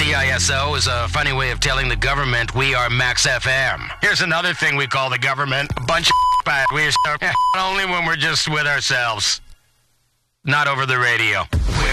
WISO is a funny way of telling the government we are Max FM. Here's another thing we call the government. A bunch of but we are only when we're just with ourselves. Not over the radio.